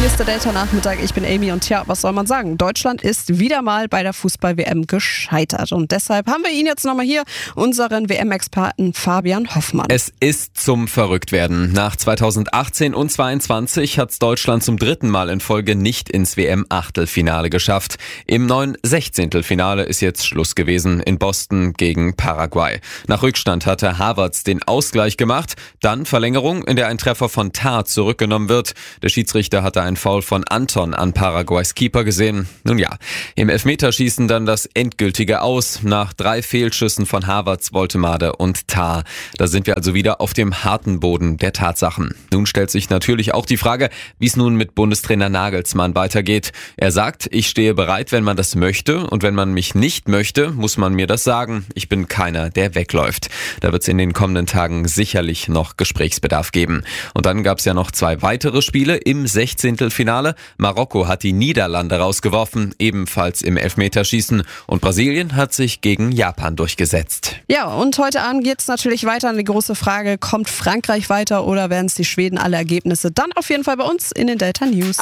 Hier ist der Delta-Nachmittag, ich bin Amy und tja, was soll man sagen? Deutschland ist wieder mal bei der Fußball-WM gescheitert und deshalb haben wir ihn jetzt nochmal hier, unseren WM-Experten Fabian Hoffmann. Es ist zum Verrücktwerden. Nach 2018 und 2022 hat es Deutschland zum dritten Mal in Folge nicht ins WM-Achtelfinale geschafft. Im neuen 16. ist jetzt Schluss gewesen in Boston gegen Paraguay. Nach Rückstand hatte Havertz den Ausgleich gemacht, dann Verlängerung, in der ein Treffer von Tah zurückgenommen wird. Der Schiedsrichter hatte einen Foul von Anton an Paraguays Keeper gesehen. Nun ja, im Elfmeterschießen dann das endgültige Aus. Nach 3 Fehlschüssen von Havertz, Woltemade und Tah. Da sind wir also wieder auf dem harten Boden der Tatsachen. Nun stellt sich natürlich auch die Frage, wie es nun mit Bundestrainer Nagelsmann weitergeht. Er sagt, ich stehe bereit, wenn man das möchte, und wenn man mich nicht möchte, muss man mir das sagen. Ich bin keiner, der wegläuft. Da wird es in den kommenden Tagen sicherlich noch Gesprächsbedarf geben. Und dann gab es ja noch 2 weitere Spiele im 16. Marokko hat die Niederlande rausgeworfen, ebenfalls im Elfmeterschießen, und Brasilien hat sich gegen Japan durchgesetzt. Ja, und heute Abend geht es natürlich weiter. Die große Frage, kommt Frankreich weiter oder werden es die Schweden? Alle Ergebnisse dann auf jeden Fall bei uns in den Delta News.